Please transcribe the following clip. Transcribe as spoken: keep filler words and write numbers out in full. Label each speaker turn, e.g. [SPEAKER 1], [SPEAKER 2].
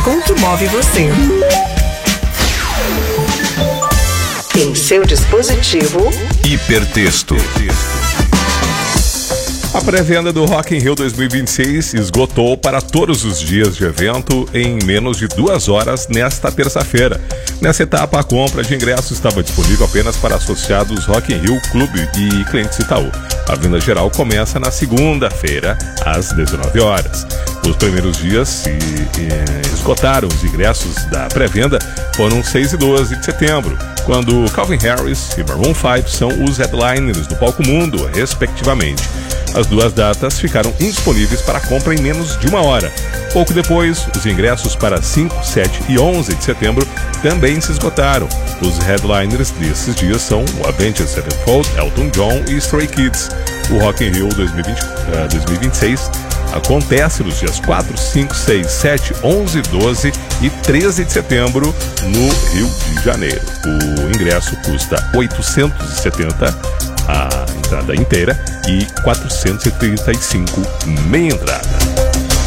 [SPEAKER 1] com o que move você. Em seu dispositivo,
[SPEAKER 2] Hipertexto. A pré-venda do Rock in Rio dois mil e vinte e seis esgotou para todos os dias de evento em menos de duas horas nesta terça-feira. Nessa etapa, a compra de ingressos estava disponível apenas para associados Rock in Rio Clube e clientes Itaú. A venda geral começa na segunda-feira, às dezenove horas. Os primeiros dias se eh, esgotaram os ingressos da pré-venda foram seis e doze de setembro, quando Calvin Harris e Maroon cinco são os headliners do Palco Mundo, respectivamente. As duas datas ficaram indisponíveis para compra em menos de uma hora. Pouco depois, os ingressos para cinco, sete e onze de setembro também se esgotaram. Os headliners desses dias são o Avenged Sevenfold, Elton John e Stray Kids. O Rock in Rio dois mil e vinte, uh, dois mil e vinte e seis acontece nos dias quatro, cinco, seis, sete, onze, doze e treze de setembro no Rio de Janeiro. O ingresso custa oitocentos e setenta reais a entrada inteira e quatrocentos e trinta e cinco reais meia entrada.